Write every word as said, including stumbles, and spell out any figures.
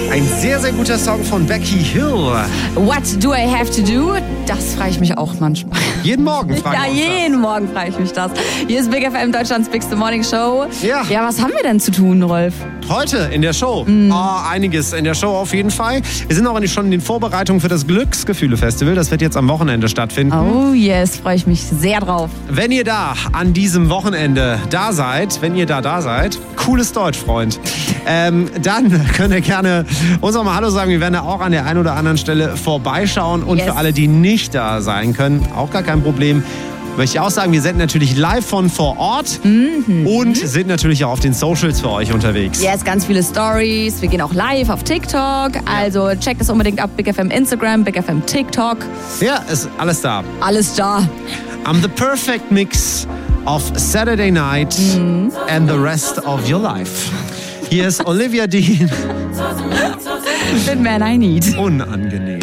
Ein sehr, sehr guter Song von Becky Hill. What do I have to do? Das frage ich mich auch manchmal. Jeden Morgen fragen Ja, wir uns jeden das. Morgen frage ich mich das. Hier ist Big F M, Deutschlands Bigste Morning Show. Ja. Ja, was haben wir denn zu tun, Rolf? Heute in der Show. Mhm. Oh, einiges in der Show auf jeden Fall. Wir sind auch schon in den Vorbereitungen für das Glücksgefühle-Festival. Das wird jetzt am Wochenende stattfinden. Oh yes, freue ich mich sehr drauf. Wenn ihr da an diesem Wochenende da seid, wenn ihr da da seid, cooles Deutsch, Freund, ähm, dann könnt ihr gerne uns auch mal Hallo sagen. Wir werden da auch an der einen oder anderen Stelle vorbeischauen. Und Yes. für alle, die nicht da sein können, auch gar kein Problem. Möchte ich auch sagen, wir sind natürlich live von vor Ort Mhm. und sind natürlich auch auf den Socials für euch unterwegs. Yes, ganz viele Stories. Wir gehen auch live auf TikTok. Also checkt das unbedingt ab. Big F M Instagram, Big F M TikTok. Ja, ist alles da. Alles da. I'm the perfect mix of Saturday night and the rest of your life. Hier ist Olivia Dean. The man I need. Unangenehm.